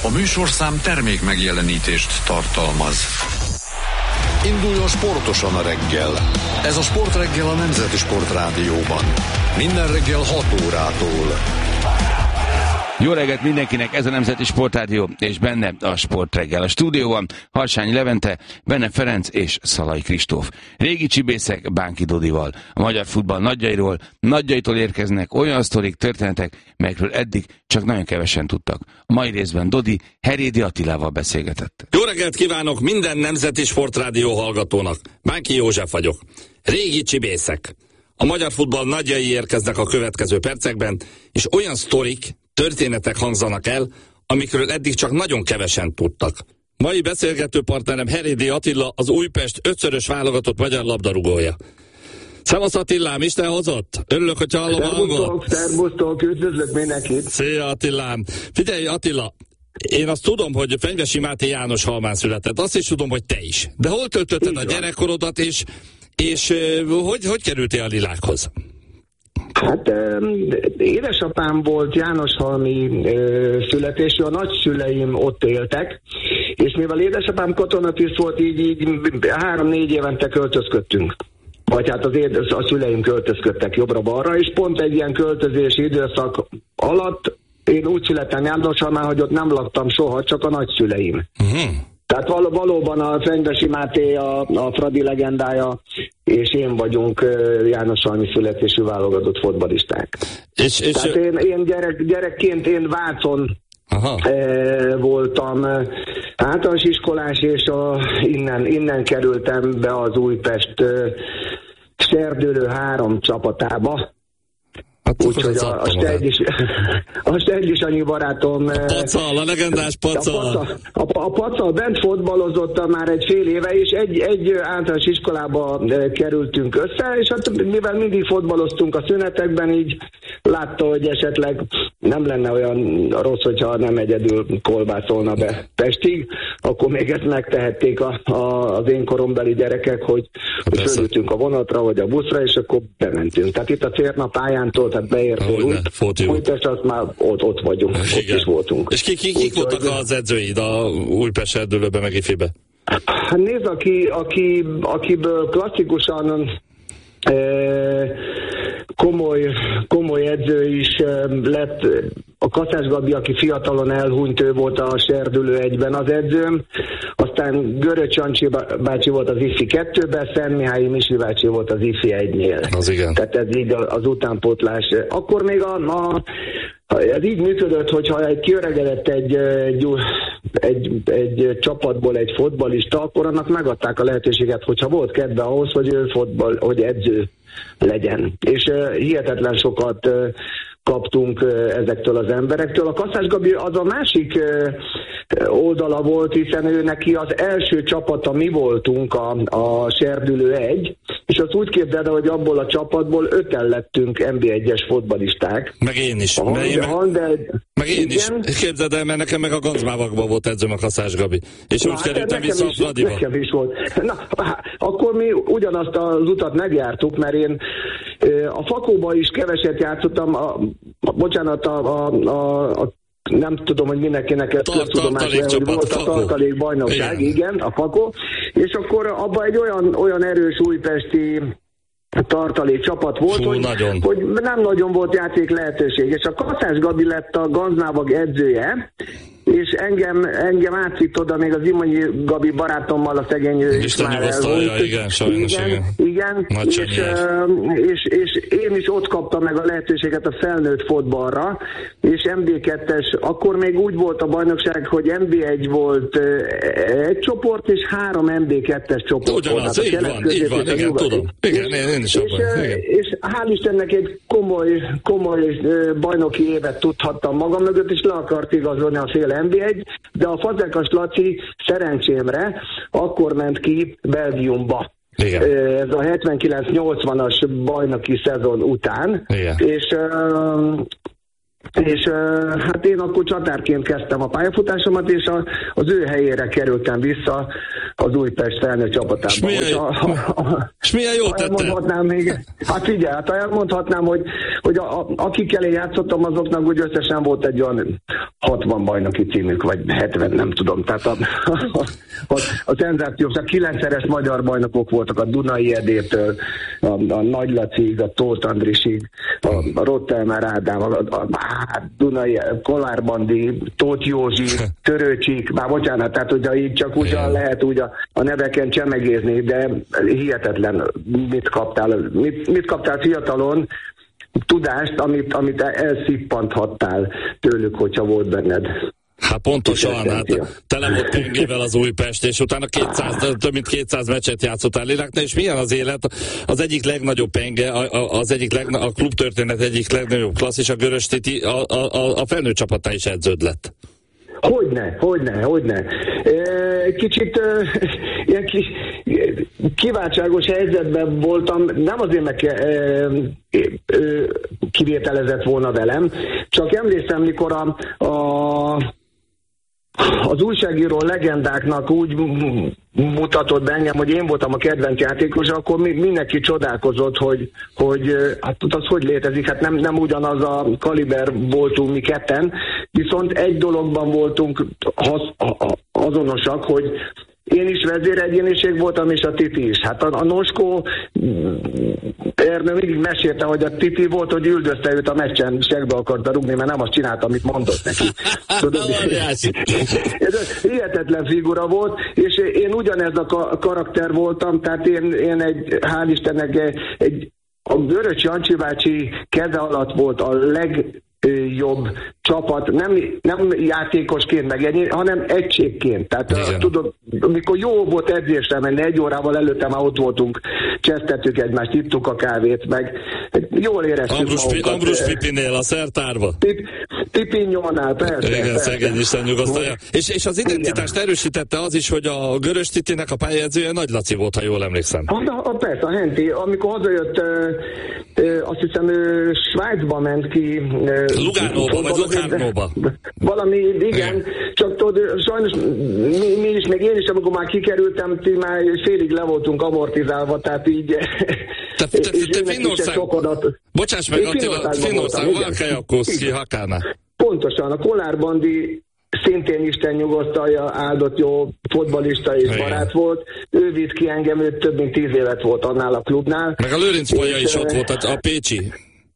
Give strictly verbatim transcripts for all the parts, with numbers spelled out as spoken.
A műsorszám termék megjelenítést tartalmaz. Induljon sportosan a reggel. Ez a Sportreggel a Nemzeti Sportrádióban. Minden reggel hat órától. Jó reggelt mindenkinek, ez a Nemzeti Sportrádió, és benne a Sportreggel. A stúdióban Harsányi Levente, Benne Ferenc és Szalai Kristóf. Régi csibészek Bánki Dodival. A magyar futball nagyjairól, nagyjaitól érkeznek olyan sztorik, történetek, melyekről eddig csak nagyon kevesen tudtak. A mai részben Dodi Herédi Attilával beszélgetett. Jó reggelt kívánok minden Nemzeti Sportrádió hallgatónak. Bánki József vagyok. Régi csibészek. A magyar futball nagyjai érkeznek a következő percekben, és olyan sztorik, történetek hangzanak el, amikről eddig csak nagyon kevesen tudtak. Mai beszélgető partnerem Herédi Attila, az Újpest ötszörös válogatott magyar labdarúgója. Szevasz Attilám, Isten hozott? Örülök, hogy hallom a hangot. Szerbusztok, üdvözlök mindenkit. Szia Attilám. Figyelj Attila, én azt tudom, hogy Fenyvesi Máté János Halmán született, azt is tudom, hogy te is. De hol töltötted a gyerekkorodat, és, és hogy, hogy kerültél a Lilákhoz? Hát édesapám volt Jánoshalmi születésű, a nagyszüleim ott éltek, és mivel édesapám katonatiszt volt, így, így három-négy évente költözködtünk. Vagy hát az édes, a szüleim költözködtek jobbra-balra, és pont egy ilyen költözési időszak alatt én úgy születtem Jánoshalmán, hogy ott nem laktam soha, csak a nagyszüleim. Uh-huh. Tehát val- valóban a Fenyvesi Máté a, a Fradi legendája, és én vagyunk uh, Jánoshalmi születésű válogatott fotbalisták. És, és Tehát én, én gyerek, gyerekként én Vácon uh, voltam uh, általános iskolás, és a, innen, innen kerültem be az Újpest uh, serdülő három csapatába. Hát, úgyhogy a, a Stergyis a Stergyis annyi barátom... A Pacal, a legendás Pacal. A, a, a Pacal bent fotballozott már egy fél éve, és egy, egy általános iskolába kerültünk össze, és hát mivel mindig fotballoztunk a szünetekben, így látta, hogy esetleg nem lenne olyan rossz, hogyha nem egyedül kolbászolna be Pestig, akkor még ezt megtehették a, a, az én korombeli gyerekek, hogy, hogy fölültünk a vonatra, vagy a buszra, és akkor bementünk. Tehát itt a Cérna pályántól, tehát beértünk Újpest, azt már ott, ott vagyunk, igen. Ott is voltunk. És ki, ki, kik voltak az edzőid a Újpest Erdőlőbe, meg Ifibe? Hát nézd, aki, aki, akiből klasszikusan e, komoly, komoly edző is e, lett, a Kaszás Gabi, aki fiatalon elhunyt, ő volt a Serdülő egyben az edzőm, aztán Göröcs Jancsi bácsi volt az Ifi kettőben, Szentmihályi Misi bácsi volt az Ifi egynél. Az igen. Tehát ez így az utánpótlás. Akkor még a, a ez így működött, hogyha egy kiöregedett egy, egy, egy, egy csapatból egy fotballista, akkor annak megadták a lehetőséget, hogyha volt kedve ahhoz, hogy ő fotball, hogy edző legyen. És uh, hihetetlen sokat uh, kaptunk ezektől az emberektől. A Kaszás Gabi az a másik oldala volt, hiszen ő neki az első csapata mi voltunk, a, a Serdülő egy, és azt úgy képzeld, hogy abból a csapatból öten lettünk en bé egyes fotbalisták. Meg én is. A meg, én, meg, de, meg én is. Képzeld el, mert nekem meg a Gancmávakban volt edzőm a Kaszás Gabi. És úgy kerültem vissza a Fradiba. Nekem is volt. Na, akkor mi ugyanazt az utat megjártuk, mert én a Fakóban is keveset játszottam, a, a, bocsánat, a, a, a, a nem tudom, hogy mindenkinek ezt köztudomás, hogy volt a tartalék bajnokság, igen. igen, a Fakó, és akkor abban egy olyan, olyan erős újpesti tartalék csapat volt, Fú, hogy, hogy nem nagyon volt játék lehetőség, és a Kaszás Gabi lett a Gancmávak edzője, és engem, engem átvitt oda még az Imonyi Gabi barátommal, a szegény is már elvolt. Igen, sajnos, igen. igen. igen. És, és, és én is ott kaptam meg a lehetőséget a felnőtt fotballra, és em bé kettes, akkor még úgy volt a bajnokság, hogy em bé egy volt egy csoport, és három em bé kettes csoport volt. Ugyanaz, így van, így van, igen, nyugat. Tudom. Igen, és, én is és, és, és hál' Istennek egy komoly, komoly bajnoki évet tudhattam magam mögött, és le akart igazolni a fél em bé egy, de a Fazekas Laci szerencsémre akkor ment ki Belgiumba. Igen. Ez a hetvenkilenc nyolcvanas bajnoki szezon után. Igen. És és hát én akkor csatárként kezdtem a pályafutásomat, és a, az ő helyére kerültem vissza az Újpest felnőtt csapatába. És milyen, és milyen jót tettem? Még, hát figyelj, hát elmondhatnám, hogy, hogy a, a, akikkel én játszottam, azoknak úgy összesen volt egy olyan hatvan bajnoki címük, vagy hetven, nem tudom. Tehát a, a, a, a szenzációs, a kilencszeres magyar bajnokok voltak a Dunai Edétől, a, a Nagy Lacig, a Tóth Andrisig, a, a Rottelmer Ádám, a, a, a Dunai, Kollár Bandi, Tóth Józsi, Törőcsik, már bocsánat, tehát ugye így csak ugyan lehet úgy a, a neveken csemegézni, de hihetetlen, mit kaptál, mit, mit kaptál fiatalon, tudást, amit, amit elszippanthattál tőlük, hogyha volt benned. Hát pontosan, hát tele volt pengével az Újpest, és utána kétszáz, több mint kétszáz meccset játszottál Léleknél, és milyen az élet? Az egyik legnagyobb penge, az egyik legna, a klubtörténet egyik legnagyobb klasszis, a Görös Titi, a, a, a felnőtt csapatá is edződ lett. Hogyne, hogyne, hogyne. Kicsit ilyen kis kiváltságos helyzetben voltam, nem azért meg kivételezett volna velem, csak emlékszem, mikor a, a az újságíró legendáknak úgy mutatott be engem, hogy én voltam a kedvenc játékos, akkor mindenki csodálkozott, hogy, hogy hát az hogy létezik, hát nem, nem ugyanaz a kaliber voltunk mi ketten, viszont egy dologban voltunk azonosak, hogy én is vezéregyéniség voltam, és a Titi is. Hát a, a Noskó Ernő mindig mesélte, hogy a Titi volt, hogy üldözte őt a meccsen, segbe akarta rúgni, mert nem azt csinálta, amit mondott neki. Tudod, ez hihetetlen figura volt, és én ugyanez a karakter voltam, tehát én, én egy, hál' Istennek egy, a Görös Jancsi bácsi keze alatt volt a leg jobb csapat, nem, nem játékosként meg ennyi, hanem egységként. Tehát uh, tudom, amikor jó volt edzésre menni, egy órával előtte már ott voltunk, csesztettük egymást, ittuk a kávét, meg jól éreztük Ambrus, magunkat. Ambrus Pipinél, a szertárba. Pip, Pipinyónál, persze. Igen, persze. szegény Isten nyugosztalja. És, és az identitást igen. erősítette az is, hogy a Görös Titinek a pályázója Nagy Laci volt, ha jól emlékszem. A, a, a, persze, a Henti, amikor hazajött, ö, ö, azt hiszem, ő Svájcba ment ki. Ö, Lugánóba, vagy Lugánóba. Valami, igen, igen. Csak tudod, sajnos mi, mi is, meg én is, amikor már kikerültem, ti már félig le voltunk amortizálva, tehát így... Te, te, te Finnország... Bocsáss meg, Attila, Finnország, Valkeakoszki, Hakána. Pontosan, a Kollár Bandi szintén Isten nyugosztalja, áldott jó fotbalista és igen. barát volt. Ő vitt ki engem, ő több mint tíz évet volt annál a klubnál. Meg a Lőrinc Paja is ott volt, a, a Pécsi.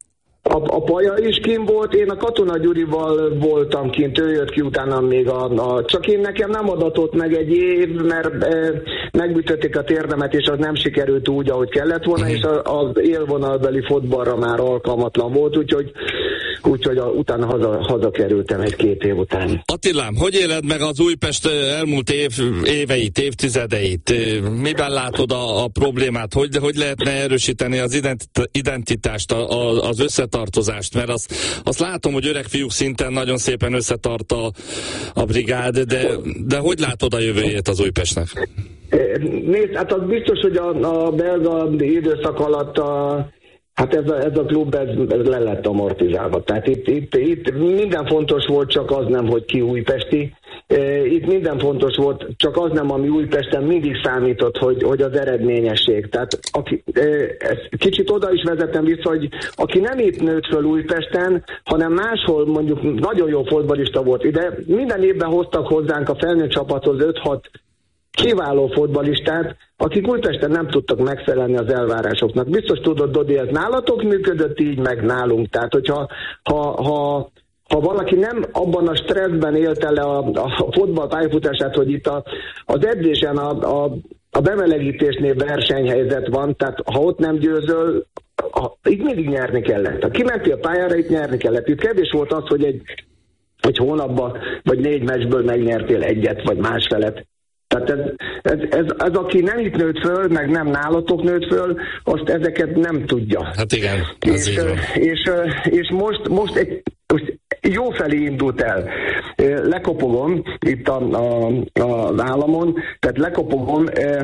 A, a Paja is kint volt, én a Katona Gyurival voltam kint, ő jött ki utána még a, a... Csak én nekem nem adatott meg egy év, mert e, megbütötték a térdemet, és az nem sikerült úgy, ahogy kellett volna, mm. és a, az élvonalbeli fotballra már alkalmatlan volt, úgyhogy úgyhogy a, utána haza, hazakerültem egy-két év után. Attilám, hogy éled meg az Újpest elmúlt év, éveit, évtizedeit? Miben látod a, a problémát? Hogy, hogy lehetne erősíteni az identitást, a, a, az összetartozást? Mert azt, azt látom, hogy öreg fiúk szinten nagyon szépen összetart a, a brigád, de, de hogy látod a jövőjét az Újpestnek? Nézd, hát az biztos, hogy a, a belga időszak alatt a Hát ez a, ez a klub ez, ez le lett amortizálva. Tehát itt, itt, itt minden fontos volt, csak az nem, hogy ki újpesti. Itt minden fontos volt, csak az nem, ami Újpesten mindig számított, hogy, hogy az eredményesség. Tehát aki, ez kicsit oda is vezetem vissza, hogy aki nem itt nőtt föl Újpesten, hanem máshol mondjuk nagyon jó fotbalista volt ide, minden évben hoztak hozzánk a felnőtt csapathoz öt-hat kiváló fotbalistát, akik Újpesten nem tudtak megfelelni az elvárásoknak. Biztos tudod, Dodi, ez nálatok működött így, meg nálunk. Tehát, hogyha ha, ha, ha valaki nem abban a stresszben élte le a, a fotball pályafutását, hogy itt a, az edzésen a, a, a bemelegítésnél versenyhelyzet van, tehát ha ott nem győzöl, a, itt mindig nyerni kellett. Ha kimentél a pályára, itt nyerni kellett. Itt kevés volt az, hogy egy, egy hónapban, vagy négy meccsből megnyertél egyet, vagy másfelet. Tehát ez, ez, ez, ez, aki nem itt nőtt föl, meg nem nálatok nőtt föl, azt ezeket nem tudja. Hát igen, ez és, és, és most, most, egy, most jó felé indult el. Lekopogom itt a, a, az államon, tehát lekopogom,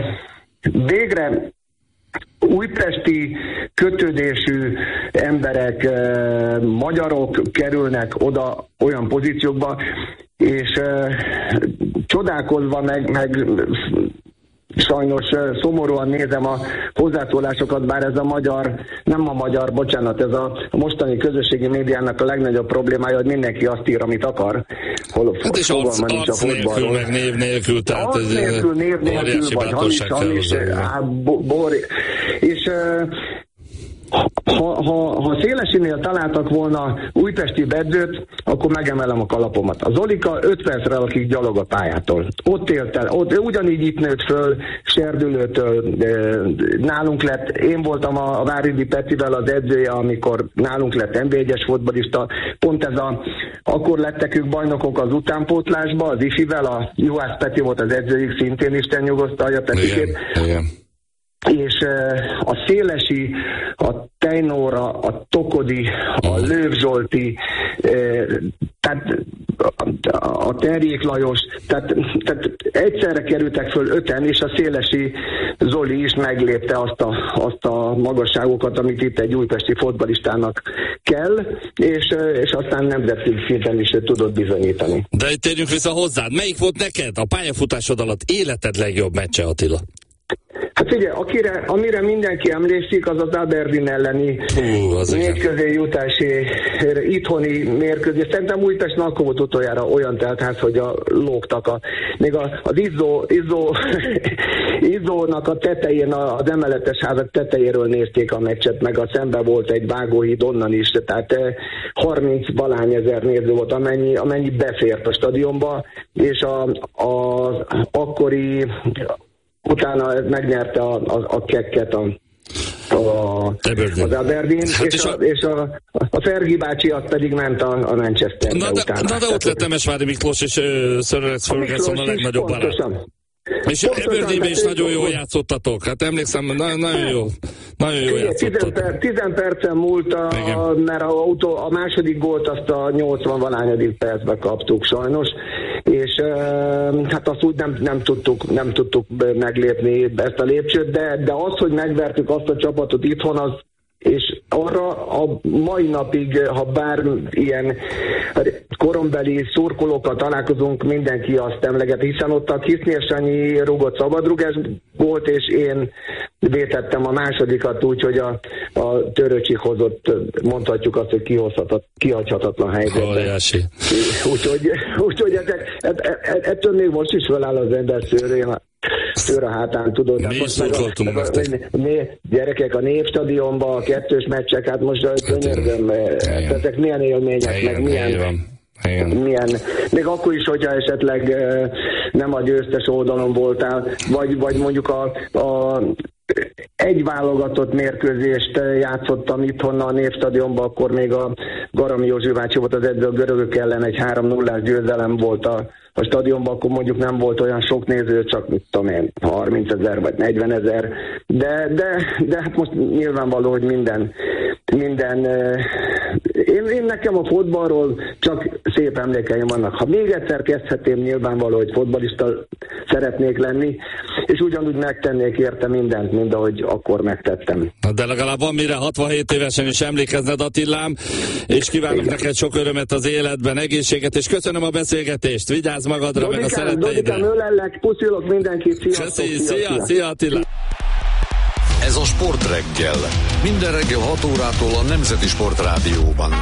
végre újpesti kötődésű emberek, magyarok kerülnek oda olyan pozíciókba, és uh, csodálkozva meg, meg sajnos szomorúan nézem a hozzászólásokat, bár ez a magyar, nem a magyar, bocsánat, ez a mostani közösségi médiának a legnagyobb problémája, hogy mindenki azt ír, amit akar. Hol, hát és arc, arc nélkül, meg név nélkül, tehát arc nélkül, név nélkül, vagy hamis, hamis, bor, és Ha, ha, ha Szélesinél találtak volna újpesti edzőt, akkor megemelem a kalapomat. Az Zolika öt percre lakik gyalog a pályától. Ott élt el, ott, ugyanígy itt nőtt föl, Serdülőtől nálunk lett. Én voltam a, a Váridi Petivel az edzője, amikor nálunk lett en bé egyes fotballista. Pont ez a, akkor lettek ők bajnokok az utánpótlásba, az ifivel, a Juhász Peti volt az edzőjük, szintén Isten nyugosztalja Petikét. És a Szélesi, a Tejnóra, a Tokodi, a Löv Zsolti, tehát a Terjék Lajos, tehát, tehát egyszerre kerültek föl öten, és a Szélesi Zoli is meglépte azt a, azt a magasságokat, amit itt egy újpesti fotballistának kell, és, és aztán nemzetközi szinten is tudott bizonyítani. De itt térjünk vissza hozzád. Melyik volt neked a pályafutásod alatt életed legjobb meccse, Attila? Hát figyelj, akire, amire mindenki emlékszik, az az Aberdeen elleni mérkőzés jutási itthoni mérkőzés. Szerintem Újpesten akkor volt utoljára olyan teltház, hogy a, lógtak. A, még a, az Izzó, Izzó, Izzónak a tetején, az emeletes házak tetejéről nézték a meccset, meg a szembe volt egy vágóhíd onnan is, tehát harminc valány ezer néző volt, amennyi, amennyi befért a stadionba, és a, a akkori utána megnyerte a, a, a kekket a, a, az Aberdeen, hát és, a, a, és a, a Fergi bácsi az pedig ment a, a Manchesterbe na, utána. Na de ott lett Temesvári Miklós és uh, Sir Alex Ferguson a legnagyobb barát. És Aberdeenben is nagyon jól játszottatok. Hát emlékszem, na, nagyon jó. Nagyon jó játszottatok. Tizen percen múlt, a, mert a, autó, a második gólt azt a nyolcvan valányadik percben kaptuk sajnos, és e, hát azt úgy nem, nem, tudtuk, nem tudtuk meglépni ezt a lépcsőt, de, de az, hogy megvertük azt a csapatot itthon, az és arra a mai napig, ha bár ilyen korombeli szurkolókkal találkozunk, mindenki azt emleget, hiszen ott a Kisznér Sanyi rúgott szabadrugás volt, és én vétettem a másodikat úgy, hogy a, a Töröcsik hozott, mondhatjuk azt, hogy kihagyhatatlan helyzetben. Úgyhogy, úgyhogy ezek, ettől még most is feláll az ember szőrén, szőr a hátán, tudod. Mi is szurkoltunk nektek. Gyerekek, a Népstadionban a kettős meccsek, hát most könyörgöm, ezek milyen élmények, meg milyen... Igen. Milyen, még akkor is, hogyha esetleg nem a győztes oldalon voltál, vagy, vagy mondjuk a, a egy válogatott mérkőzést játszottam itthon a Népstadionban, akkor még a Garami Józsi bácsi volt az edző, a görögök ellen egy három nullás győzelem volt a, a stadionban, akkor mondjuk nem volt olyan sok néző, csak mit tudom én, harmincezer vagy negyvenezer, de, de, de hát most nyilvánvaló, hogy minden, minden én, én nekem a fotballról csak szép emlékeim vannak. Ha még egyszer kezdhetném, nyilvánvaló, hogy fotballista szeretnék lenni, és ugyanúgy megtennék érte mindent, mint ahogy akkor megtettem. De legalább van mire hatvanhét évesen is emlékezned, Attilám, és kívánok igen. neked sok örömet az életben, egészséget, és köszönöm a beszélgetést. Vigyázz magadra, Dodikám, meg a szeretteidre. Dodikám, ölellek, puszilok mindenkit, sziasztok! Köszi, szia, szia, Attila! Ez a Sportreggel. Minden reggel hat órától a Nemzeti Sportrádióban.